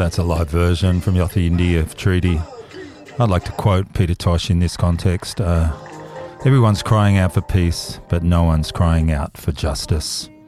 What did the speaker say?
That's a live version from Yothu Yindi of Treaty. I'd like to quote Peter Tosh in this context. Everyone's crying out for peace, but no one's crying out for justice.